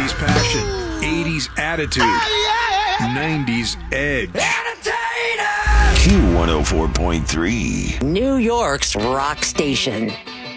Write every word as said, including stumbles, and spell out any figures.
seventies passion, eighties attitude, nineties edge. Q one oh four point three. New York's rock station.